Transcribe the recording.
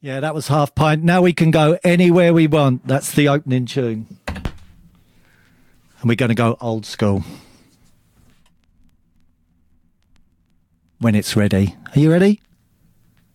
Yeah, that was Half Pint. Now we can go anywhere we want. That's the opening tune. And we're going to go old school. When it's ready. Are you ready?